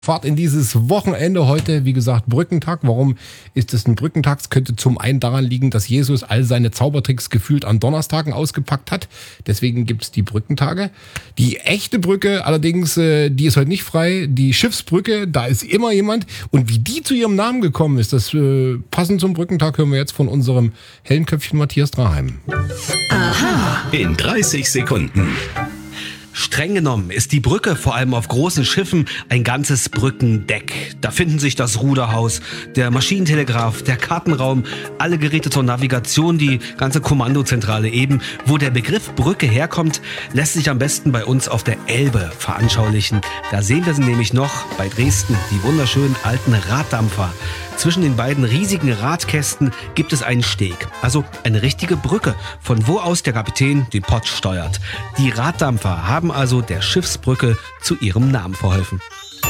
Fahrt in dieses Wochenende heute, wie gesagt, Brückentag. Warum ist es ein Brückentag? Es könnte zum einen daran liegen, dass Jesus all seine Zaubertricks gefühlt an Donnerstagen ausgepackt hat. Deswegen gibt es die Brückentage. Die echte Brücke allerdings, die ist heute nicht frei. Die Schiffsbrücke, da ist immer jemand. Und wie die zu ihrem Namen gekommen ist, das passend zum Brückentag, hören wir jetzt von unserem Hellenköpfchen Matthias Draheim. Aha. In 30 Sekunden. Streng genommen ist die Brücke vor allem auf großen Schiffen ein ganzes Brückendeck. Da finden sich das Ruderhaus, der Maschinentelegraph, der Kartenraum, alle Geräte zur Navigation, die ganze Kommandozentrale eben. Wo der Begriff Brücke herkommt, lässt sich am besten bei uns auf der Elbe veranschaulichen. Da sehen wir sie nämlich noch bei Dresden, die wunderschönen alten Raddampfer. Zwischen den beiden riesigen Radkästen gibt es einen Steg, also eine richtige Brücke, von wo aus der Kapitän den Pott steuert. Die Raddampfer haben also der Schiffsbrücke zu ihrem Namen verholfen.